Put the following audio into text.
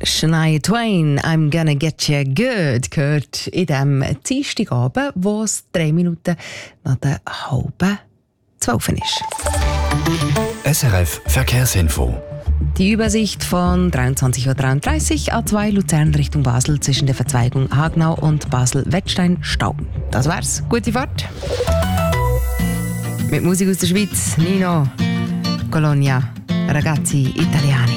Shania Twain, I'm gonna get you good, gehört in diesem Dienstagabend, wo es 3 Minuten nach der halben 12 ist. SRF Verkehrsinfo. Die Übersicht von 23.33 Uhr A2 Luzern Richtung Basel zwischen der Verzweigung Hagnau und Basel-Wettstein Stau. Das war's. Gute Fahrt. Mit Musik aus der Schweiz, Nino, Colonia, Ragazzi Italiani.